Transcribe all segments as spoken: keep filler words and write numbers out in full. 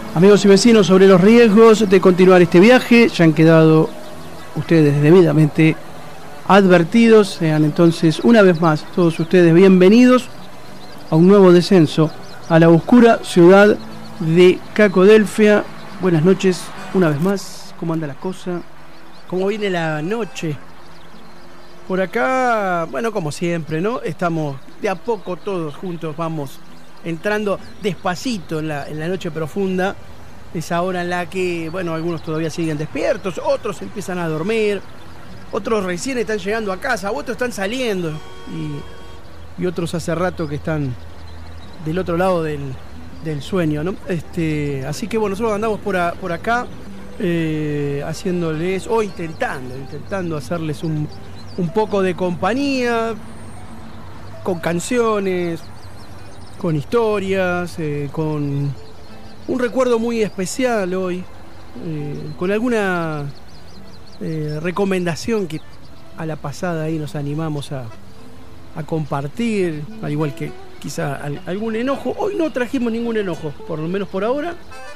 Amigos y vecinos, sobre los riesgos de continuar este viaje, ya han quedado ustedes debidamente advertidos. Sean entonces, una vez más, todos ustedes bienvenidos a un nuevo descenso a la oscura ciudad de Cacodelfia. Buenas noches, una vez más. ¿Cómo anda la cosa? ¿Cómo viene la noche? Por acá, bueno, como siempre, ¿no? Estamos de a poco todos juntos, vamos entrando despacito en la, en la noche profunda, esa hora en la que, bueno, algunos todavía siguen despiertos, otros empiezan a dormir, otros recién están llegando a casa, otros están saliendo y, y otros hace rato que están del otro lado del, del sueño, ¿no? Este, así que bueno, nosotros andamos por, a, por acá eh, haciéndoles, o intentando, intentando hacerles un, un poco de compañía, con canciones, con historias, eh, con un recuerdo muy especial hoy, eh, con alguna eh, recomendación que a la pasada ahí nos animamos a, a compartir, al igual que quizá al, algún enojo. Hoy no trajimos ningún enojo, por lo menos por ahora.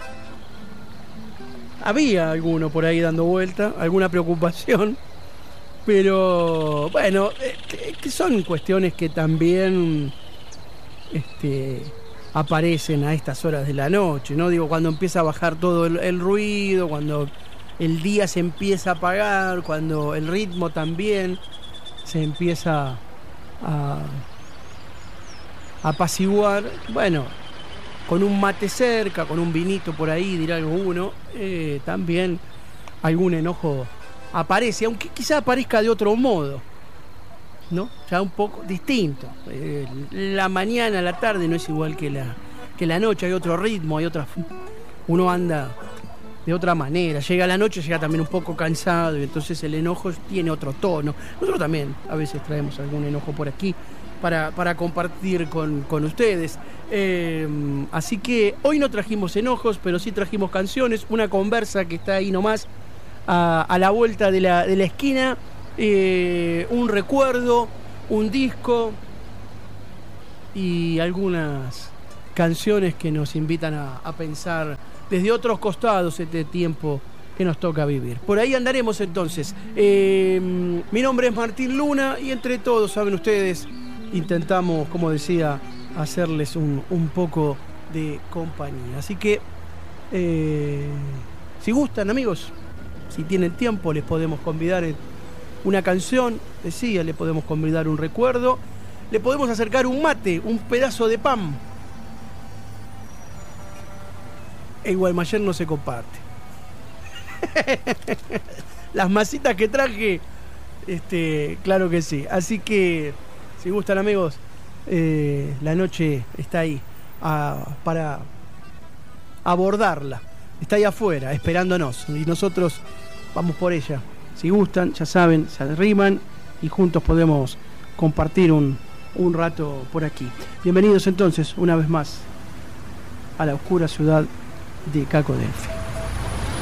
Había alguno por ahí dando vuelta, alguna preocupación, pero bueno, eh, que son cuestiones que también Este, aparecen a estas horas de la noche, ¿no? Digo, cuando empieza a bajar todo el, el ruido, cuando el día se empieza a apagar, cuando el ritmo también se empieza a, a apaciguar. Bueno, con un mate cerca, con un vinito por ahí, dirá alguno, eh, también algún enojo aparece, aunque quizá aparezca de otro modo, ¿no? Ya un poco distinto. Eh, la mañana, la tarde no es igual que la, que la noche, hay otro ritmo, hay otra. Uno anda de otra manera. Llega la noche, llega también un poco cansado y entonces el enojo tiene otro tono. Nosotros también a veces traemos algún enojo por aquí para, para compartir con, con ustedes. Eh, así que hoy no trajimos enojos, pero sí trajimos canciones, una conversa que está ahí nomás a, a la vuelta de la, de la esquina. Eh, un recuerdo, un disco y algunas canciones que nos invitan a, a pensar desde otros costados este tiempo que nos toca vivir. Por ahí andaremos entonces. Eh, mi nombre es Martín Luna y entre todos, saben ustedes, intentamos, como decía, hacerles un, un poco de compañía. Así que, eh, si gustan, amigos, si tienen tiempo, les podemos convidar en una canción, decía, le podemos convidar un recuerdo, le podemos acercar un mate, un pedazo de pan. El Guaymallén no se comparte. Las masitas que traje, este, claro que sí. Así que, si gustan, amigos, eh, la noche está ahí a, para abordarla. Está ahí afuera, esperándonos. Y nosotros vamos por ella. Si gustan, ya saben, se arriman y juntos podemos compartir un, un rato por aquí. Bienvenidos entonces, una vez más, a la oscura ciudad de Cacodelfia.